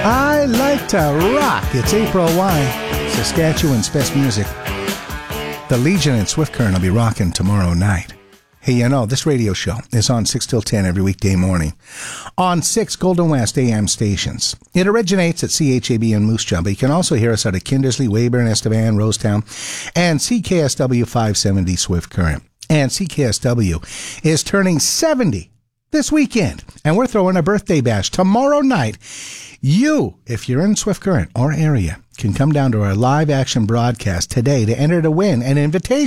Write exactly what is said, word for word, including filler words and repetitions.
I like to rock. It's April Y, Saskatchewan's best music. The Legion and Swift Current will be rocking tomorrow night. Hey, you know, this radio show is on six till ten every weekday morning on six Golden West A M stations. It originates at C H A B in Moose Jaw, but you can also hear us out of Kindersley, Weyburn, Estevan, Rosetown, and C K S W five seventy Swift Current. And C K S W is turning seventy this weekend, and we're throwing a birthday bash tomorrow night. You, if you're in Swift Current or area, can come down to our live action broadcast today to enter to win an invitation